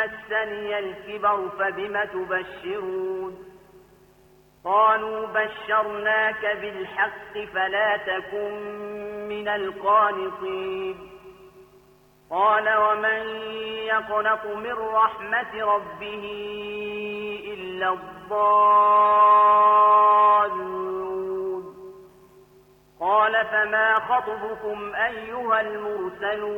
مسني الكبر فبم تبشرون قالوا بشرناك بالحق فلا تكن من القانطين قال ومن يقنط من رحمة ربه إلا الضالون قال فما خطبكم أيها المرسلون